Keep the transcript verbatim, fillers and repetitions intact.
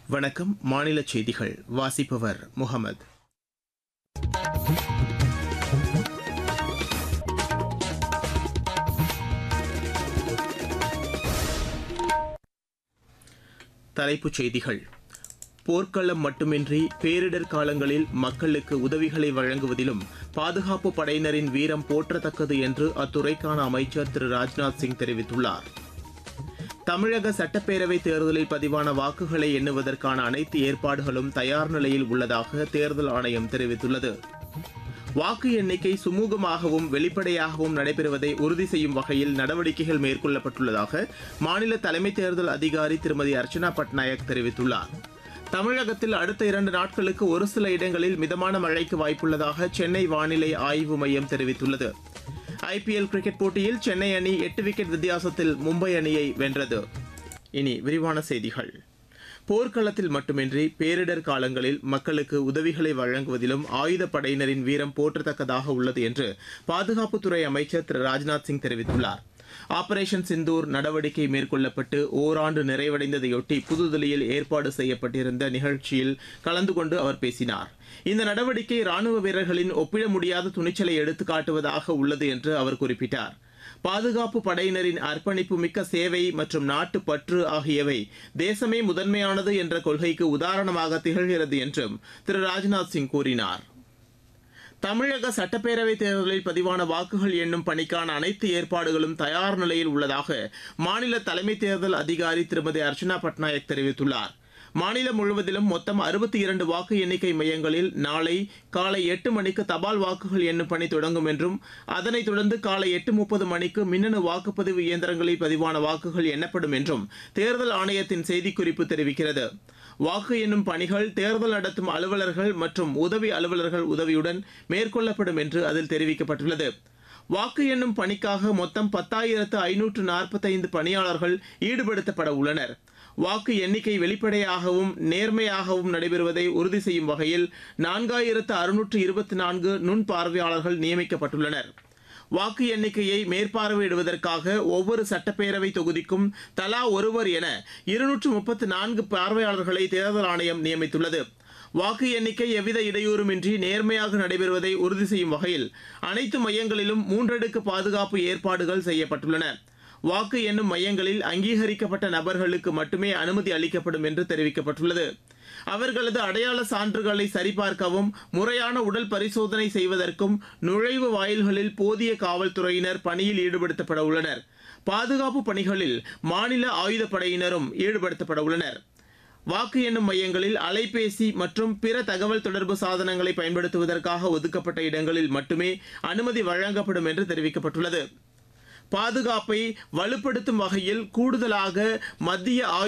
வணக்கம். மாநில செய்திகள் வாசிப்பவர் முகமது. தலைப்புச் செய்திகள். போர்க்களம் மட்டுமின்றி பேரிடர் காலங்களில் மக்களுக்கு உதவிகளை வழங்குவதிலும் பாதுகாப்பு படையினரின் வீரம் போற்றத்தக்கது என்று அத்துறைக்கான அமைச்சர் திரு ராஜ்நாத் சிங் தெரிவித்துள்ளார். தமிழக சட்டப்பேரவைத் தேர்தலில் பதிவான வாக்குகளை எண்ணுவதற்கான அனைத்து ஏற்பாடுகளும் தயார் நிலையில் உள்ளதாக தேர்தல் ஆணையம் தெரிவித்துள்ளது. வாக்கு எண்ணிக்கை சுமூகமாகவும் வெளிப்படையாகவும் நடைபெறுவதை உறுதி செய்யும் வகையில் நடவடிக்கைகள் மேற்கொள்ளப்பட்டுள்ளதாக மாநில தலைமை தேர்தல் அதிகாரி திருமதி அர்ச்சனா பட்நாயக் தெரிவித்துள்ளார். தமிழகத்தில் அடுத்த இரண்டு நாட்களுக்கு ஒரு சில இடங்களில் மிதமான மழைக்கு வாய்ப்புள்ளதாக சென்னை வானிலை ஆய்வு மையம் தெரிவித்துள்ளது. ஐபிஎல் கிரிக்கெட் போட்டியில் சென்னை அணி எட்டு விக்கெட் வித்தியாசத்தில் மும்பை அணியை வென்றது. இனி விரிவான செய்திகள். போர்க்களத்தில் மட்டுமின்றி பேரிடர் காலங்களில் மக்களுக்கு உதவிகளை வழங்குவதிலும் ஆயுதப் படையினரின் வீரம் போற்றத்தக்கதாக உள்ளது என்று பாதுகாப்புத்துறை அமைச்சர் திரு ராஜ்நாத் சிங் தெரிவித்துள்ளார். ஆபரேஷன் சிந்தூர் நடவடிக்கை மேற்கொள்ளப்பட்டு ஓராண்டு நிறைவடைந்ததையொட்டி புதுதில்லியில் ஏற்பாடு செய்யப்பட்டிருந்த நிகழ்ச்சியில் கலந்து கொண்டு அவர் பேசினார். இந்த நடவடிக்கை ராணுவ வீரர்களின் ஒப்பிட முடியாத துணிச்சலை எடுத்துக் காட்டுவதாக உள்ளது என்று அவர் குறிப்பிட்டார். பாதுகாப்பு படையினரின் அர்ப்பணிப்பு மிக்க சேவை மற்றும் நாட்டு பற்று ஆகியவை தேசமே முதன்மையானது என்ற கொள்கைக்கு உதாரணமாக திகழ்கிறது என்றும் திரு ராஜ்நாத் சிங் கூறினார். தமிழக சட்டப்பேரவைத் தேர்தலில் பதிவான வாக்குகள் எண்ணும் பணிக்கான அனைத்து ஏற்பாடுகளும் தயார் நிலையில் உள்ளதாக மாநில தலைமை தேர்தல் அதிகாரி திருமதி அர்ச்சனா பட்நாயக் தெரிவித்துள்ளார். மாநிலம் முழுவதிலும் மொத்தம் அறுபத்தி இரண்டு வாக்கு எண்ணிக்கை மையங்களில் நாளை காலை எட்டு மணிக்கு தபால் வாக்குகள் எண்ணும் பணி தொடங்கும் என்றும் அதனைத் தொடர்ந்து காலை எட்டு முப்பது மணிக்கு மின்னணு வாக்குப்பதிவு இயந்திரங்களில் பதிவான வாக்குகள் எண்ணப்படும் என்றும் தேர்தல் ஆணையத்தின் செய்திக்குறிப்பு தெரிவிக்கிறது. வாக்கு எண்ணும் பணிகள் தேர்தல் நடத்தும் அலுவலர்கள் மற்றும் உதவி அலுவலர்கள் உதவியுடன் மேற்கொள்ளப்படும் என்று அதில் தெரிவிக்கப்பட்டுள்ளது. வாக்கு எண்ணும் பணிக்காக மொத்தம் பத்தாயிரத்து ஐநூற்று நாற்பத்தைந்து பணியாளர்கள் ஈடுபடுத்தப்பட உள்ளனர். வாக்கு எண்ணிக்கை வெளிப்படையாகவும் நேர்மையாகவும் நடைபெறுவதை உறுதி செய்யும் வகையில் நான்காயிரத்து அறுநூற்று இருபத்தி நான்கு நுண் பார்வையாளர்கள் நியமிக்கப்பட்டுள்ளனர். வாக்கு எண்ணிக்கையை மேற்பார்வையிடுவதற்காக ஒவ்வொரு சட்டப்பேரவை தொகுதிக்கும் தலா ஒருவர் என இருநூற்று முப்பத்தி நான்கு பார்வையாளர்களை தேர்தல் ஆணையம் நியமித்துள்ளது. வாக்கு எண்ணிக்கை எவ்வித இடையூறுமின்றி நேர்மையாக நடைபெறுவதை உறுதி செய்யும் வகையில் அனைத்து மையங்களிலும் மூன்றடுக்கு பாதுகாப்பு ஏற்பாடுகள் செய்யப்பட்டுள்ளன. வாக்கு எண்ணும் மையங்களில் அங்கீகரிக்கப்பட்ட நபர்களுக்கு மட்டுமே அனுமதி அளிக்கப்படும் என்று தெரிவிக்கப்பட்டுள்ளது. அவர்களது அடையாள சான்றுகளை சரிபார்க்கவும் முறையான உடல் பரிசோதனை செய்வதற்கும் நுழைவு வாயில்களில் போதிய காவல்துறையினர் பணியில் ஈடுபடுத்தப்பட உள்ளனர். பாதுகாப்பு பணிகளில் மாநில ஆயுதப்படையினரும் ஈடுபடுத்தப்பட உள்ளனர். வாக்கு எண்ணும் மையங்களில் அலைபேசி மற்றும் பிற தகவல் தொடர்பு சாதனங்களை பயன்படுத்துவதற்காக ஒதுக்கப்பட்ட இடங்களில் மட்டுமே அனுமதி வழங்கப்படும் என்று தெரிவிக்கப்பட்டுள்ளது. பாதுகாப்பை வலுப்படுத்தும் வகையில் கூடுதலாக மத்திய